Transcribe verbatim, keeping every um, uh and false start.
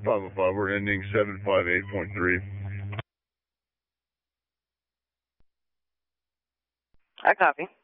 five oh five, we're ending seven five eight point three. I copy.